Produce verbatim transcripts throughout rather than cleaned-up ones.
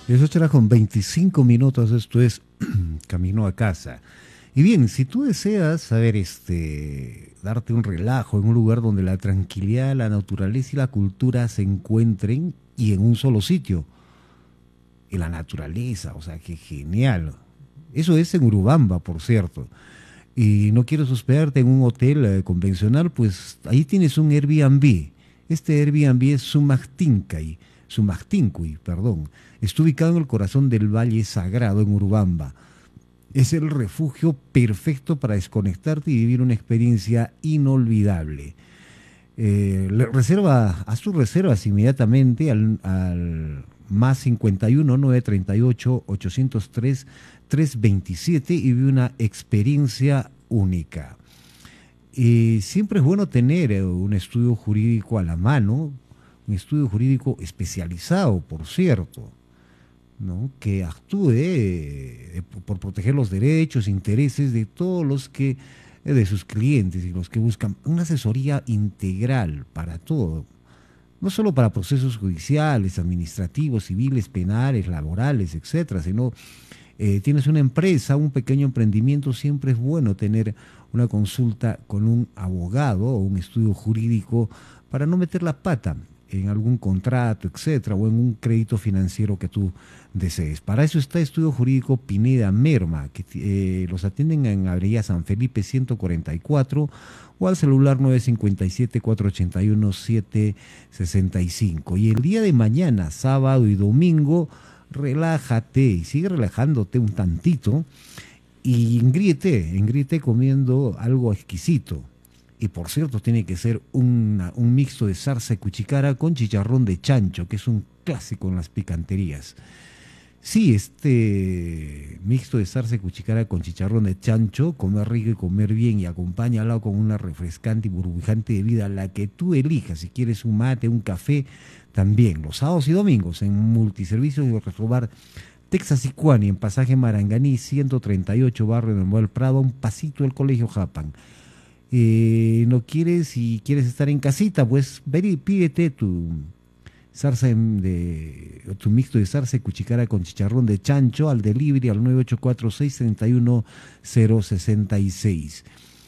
Las ocho horas con veinticinco minutos, esto es Camino a Casa. Y bien, si tú deseas saber, este, darte un relajo en un lugar donde la tranquilidad, la naturaleza y la cultura se encuentren y en un solo sitio, en la naturaleza, o sea, qué genial. Eso es en Urubamba, por cierto. Y no quieres hospedarte en un hotel eh, convencional, pues ahí tienes un Airbnb. Este Airbnb es Sumachtincuy, Sumachtincuy, perdón. Está ubicado en el corazón del Valle Sagrado, en Urubamba. Es el refugio perfecto para desconectarte y vivir una experiencia inolvidable. Eh, le- reserva, haz tus reservas inmediatamente al, al más cincuenta y uno, novecientos treinta y ocho, ochocientos tres, trescientos veintisiete y vive una experiencia única. Y siempre es bueno tener eh, un estudio jurídico a la mano, un estudio jurídico especializado, por cierto, ¿no? Que actúe eh, por proteger los derechos, intereses de todos los que, eh, de sus clientes y los que buscan una asesoría integral para todo, no solo para procesos judiciales, administrativos, civiles, penales, laborales, etcétera, sino eh, tienes una empresa, un pequeño emprendimiento, siempre es bueno tener una consulta con un abogado o un estudio jurídico para no meter la pata en algún contrato, etcétera, o en un crédito financiero que tú desees. Para eso está Estudio Jurídico Pineda Merma, que eh, los atienden en Avenida San Felipe ciento cuarenta y cuatro o al celular nueve cinco siete, cuatro ocho uno, siete seis cinco. Y el día de mañana, sábado y domingo, relájate y sigue relajándote un tantito y engríete, engríete comiendo algo exquisito. Y por cierto, tiene que ser una, un mixto de zarza y cuchicara con chicharrón de chancho, que es un clásico en las picanterías. Sí, este mixto de zarza y cuchicara con chicharrón de chancho, comer rico y comer bien y acompáñalo con una refrescante y burbujante bebida, la que tú elijas. Si quieres un mate, un café, también. Los sábados y domingos en multiservicios y restaurante Texas Icuani, en pasaje Maranganí, ciento treinta y ocho, barrio de Manuel Prado, un pasito del Colegio Japan. Eh, no quieres, si quieres estar en casita, pues ven y pídete tu zarza en- de, tu mixto de zarza y cuchicara con chicharrón de chancho al delivery al nueve ocho cuatro, seis tres uno, cero seis seis.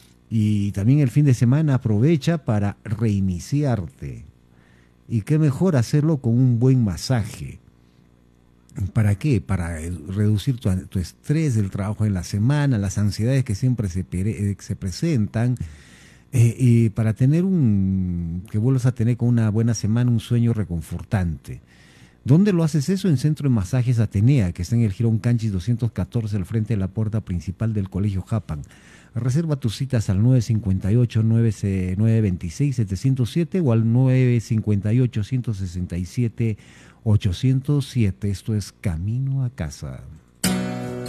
Y también el fin de semana aprovecha para reiniciarte. Y qué mejor hacerlo con un buen masaje. ¿Para qué? Para eh, reducir tu, tu estrés del trabajo en la semana, las ansiedades que siempre se, pere- eh, se presentan, eh, y para tener un, que vuelvas a tener con una buena semana un sueño reconfortante. ¿Dónde lo haces eso? En Centro de Masajes Atenea, que está en el Girón Canchis doscientos catorce, al frente de la puerta principal del Colegio Japan. Reserva tus citas al nueve cinco ocho, nueve dos seis, siete cero siete o al nueve cinco ocho, uno seis siete, ocho cero siete. Esto es Camino a Casa.